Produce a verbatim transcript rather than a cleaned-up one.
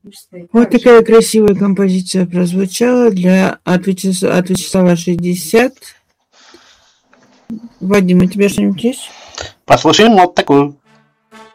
Вот такая красивая композиция прозвучала для от, Вячес... от Вячеслава шестьдесят. Вадим, у тебя что-нибудь есть? Послушаем вот такую.